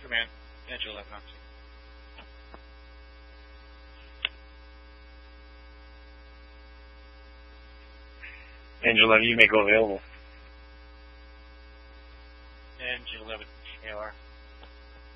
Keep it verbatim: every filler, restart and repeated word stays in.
command. Angel eleven on scene. Angel eleven, you may go available. Angel eleven, A R.